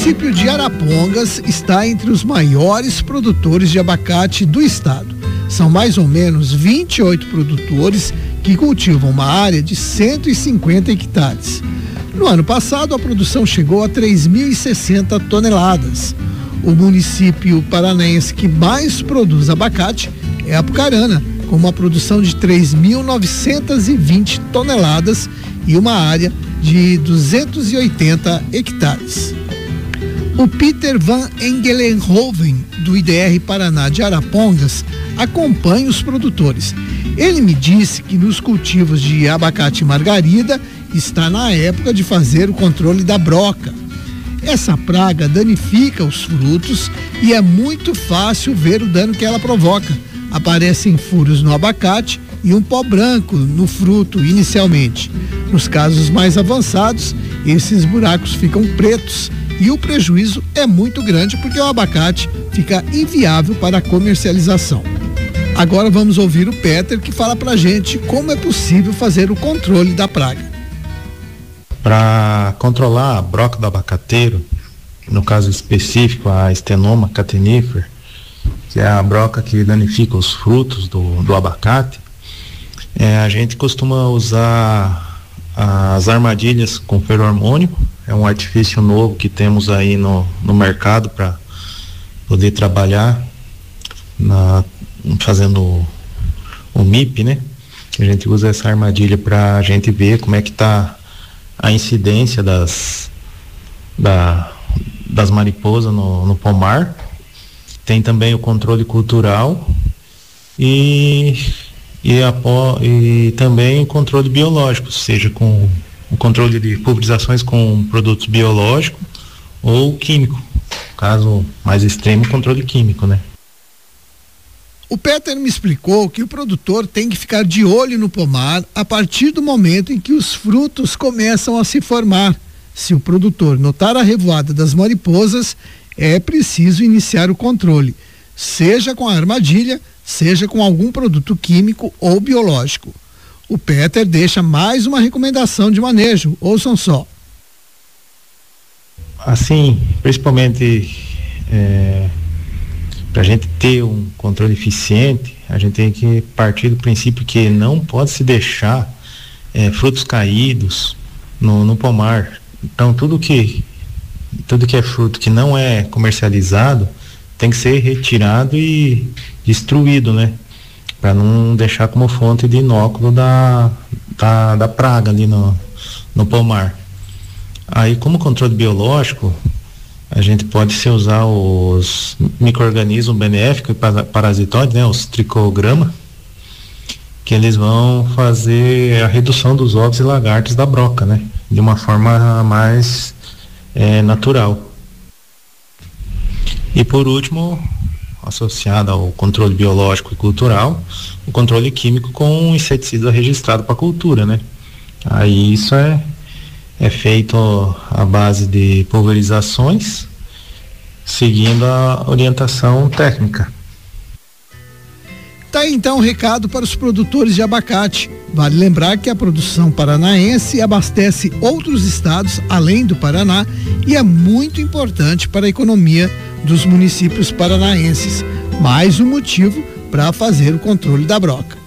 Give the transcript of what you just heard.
município de Arapongas está entre os maiores produtores de abacate do estado. São mais ou menos 28 produtores que cultivam uma área de 150 hectares. No ano passado, a produção chegou a 3.060 toneladas. O município paranaense que mais produz abacate é Apucarana, com uma produção de 3.920 toneladas e uma área de 280 hectares. O Peter Van Engelenhoven, do IDR Paraná de Arapongas, acompanha os produtores. Ele me disse que nos cultivos de abacate margarida está na época de fazer o controle da broca. Essa praga danifica os frutos e é muito fácil ver o dano que ela provoca. Aparecem furos no abacate e um pó branco no fruto inicialmente. Nos casos mais avançados, esses buracos ficam pretos e o prejuízo é muito grande porque o abacate fica inviável para a comercialização. Agora vamos ouvir o Peter, que fala pra gente como é possível fazer o controle da praga. Para controlar a broca do abacateiro, no caso específico a Stenoma catenífer, que é a broca que danifica os frutos do abacate, a gente costuma usar as armadilhas com feromônio. É um artifício novo que temos aí no mercado para poder trabalhar fazendo o MIP, né? A gente usa essa armadilha para a gente ver como é que está a incidência das mariposas no pomar. Tem também o controle cultural e também o controle biológico, seja com o controle de pulverizações com produtos biológicos ou químico. Caso mais extremo, controle químico, né? O Peter me explicou que o produtor tem que ficar de olho no pomar a partir do momento em que os frutos começam a se formar. Se o produtor notar a revoada das mariposas, é preciso iniciar o controle, seja com a armadilha, seja com algum produto químico ou biológico. O Peter deixa mais uma recomendação de manejo, ouçam só. Assim, principalmente para a gente ter um controle eficiente, a gente tem que partir do princípio que não pode se deixar frutos caídos no pomar. Então tudo que é fruto que não é comercializado tem que ser retirado e destruído, né? Para não deixar como fonte de inóculo da praga ali no pomar. Aí, como controle biológico, a gente pode usar os micro-organismos benéficos e parasitóides, né? Os tricograma, que eles vão fazer a redução dos ovos e lagartos da broca, né? De uma forma mais natural. E por último, associado ao controle biológico e cultural, o controle químico com inseticida registrado para cultura, né? Aí isso é feito à base de pulverizações, seguindo a orientação técnica. Tá então o recado para os produtores de abacate. Vale lembrar que a produção paranaense abastece outros estados além do Paraná e é muito importante para a economia dos municípios paranaenses. Mais um motivo para fazer o controle da broca.